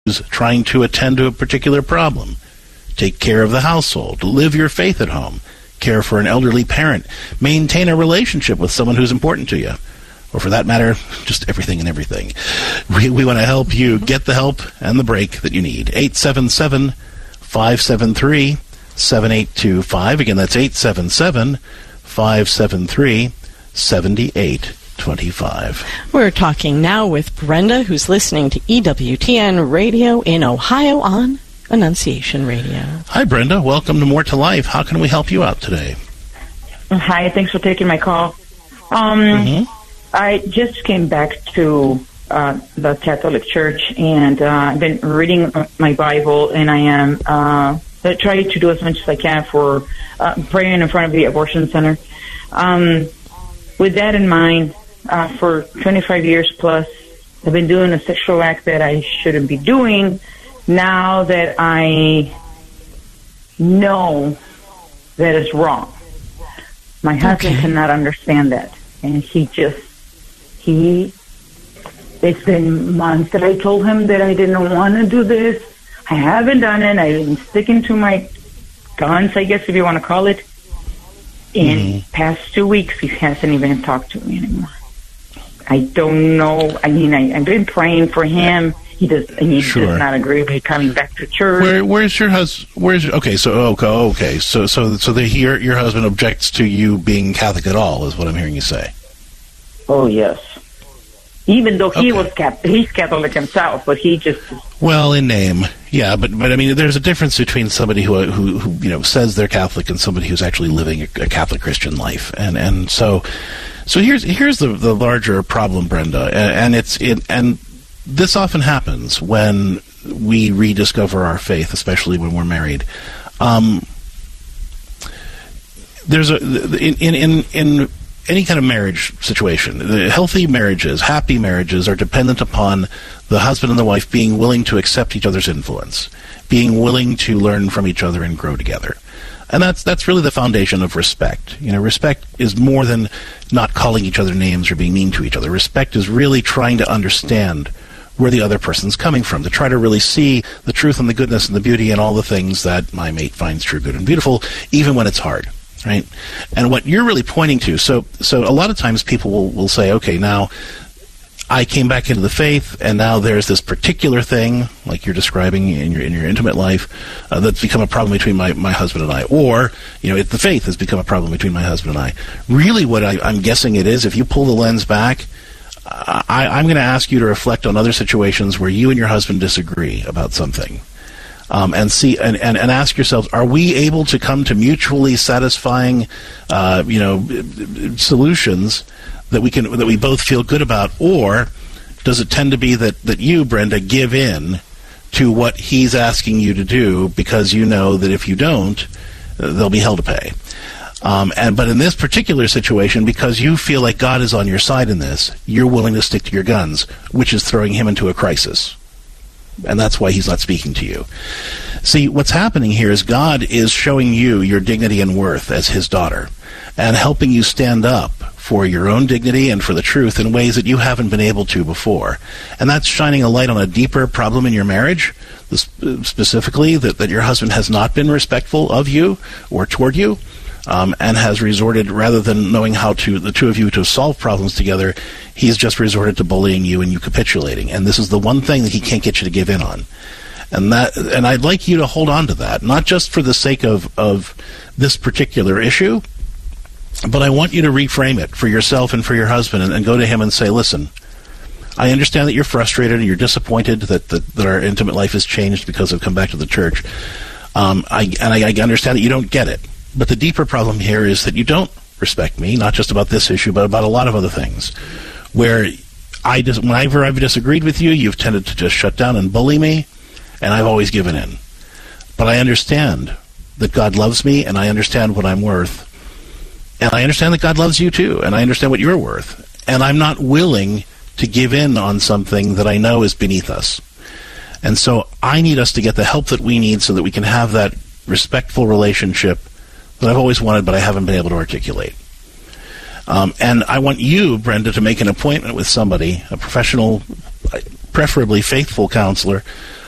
trying to attend to a particular problem, take care of the household, live your faith at home, care for an elderly parent, maintain a relationship with someone who's important to you, or for that matter, just everything and everything. We want to help you get the help and the break that you need. 877-573-7825. Again, that's 877-573-7825. We're talking now with Brenda, who's listening to EWTN Radio in Ohio on Annunciation Radio. Hi, Brenda. Welcome to More to Life. How can we help you out today? Hi, thanks for taking my call. I just came back to the Catholic Church, and I've been reading my Bible, and I am trying to do as much as I can for praying in front of the abortion center. With that in mind, for 25 years plus, I've been doing a sexual act that I shouldn't be doing. Now that I know that it's wrong, my husband cannot understand that, and it's been months that I told him that I didn't want to do this. I haven't done it. I've been sticking to my guns, I guess, if you want to call it. In past 2 weeks, he hasn't even talked to me anymore. I don't know. I mean, I've been praying for him. He does not agree with me coming back to church. Where's your husband? So your husband objects to you being Catholic at all, is what I'm hearing you say. Oh, yes. Even though he's Catholic himself, but he just... Well, in name, yeah, but I mean, there's a difference between somebody who says they're Catholic and somebody who's actually living a Catholic Christian life, and so here's the larger problem, Brenda, and this often happens when we rediscover our faith, especially when we're married. In any kind of marriage situation, healthy marriages, happy marriages are dependent upon the husband and the wife being willing to accept each other's influence, being willing to learn from each other and grow together. And that's really the foundation of respect. Respect is more than not calling each other names or being mean to each other. Respect is really trying to understand where the other person's coming from, to try to really see the truth and the goodness and the beauty and all the things that my mate finds true, good, and beautiful, even when it's hard. Right? And what you're really pointing to, so a lot of times people will say, okay, now I came back into the faith, and now there's this particular thing, like you're describing in your intimate life, that's become a problem between my husband and I. Or, the faith has become a problem between my husband and I. Really what I'm guessing it is, if you pull the lens back, I'm going to ask you to reflect on other situations where you and your husband disagree about something. And see and ask yourselves, are we able to come to mutually satisfying solutions that we both feel good about, or does it tend to be that you, Brenda, give in to what he's asking you to do because you know that if you don't, there'll be hell to pay. But in this particular situation, because you feel like God is on your side in this, you're willing to stick to your guns, which is throwing him into a crisis. And that's why he's not speaking to you. See, what's happening here is God is showing you your dignity and worth as his daughter and helping you stand up for your own dignity and for the truth in ways that you haven't been able to before. And that's shining a light on a deeper problem in your marriage, specifically that your husband has not been respectful of you or toward you, and has resorted, rather than knowing how the two of you to solve problems together, he's just resorted to bullying you and you capitulating. And this is the one thing that he can't get you to give in on. And I'd like you to hold on to that, not just for the sake of this particular issue, but I want you to reframe it for yourself and for your husband and go to him and say, listen, I understand that you're frustrated and you're disappointed that our intimate life has changed because I've come back to the church. I understand that you don't get it. But the deeper problem here is that you don't respect me, not just about this issue, but about a lot of other things. Where whenever I've disagreed with you, you've tended to just shut down and bully me, and I've always given in. But I understand that God loves me, and I understand what I'm worth. And I understand that God loves you too, and I understand what you're worth. And I'm not willing to give in on something that I know is beneath us. And so I need us to get the help that we need so that we can have that respectful relationship that I've always wanted, but I haven't been able to articulate. And I want you, Brenda, to make an appointment with somebody, a professional, preferably faithful counselor,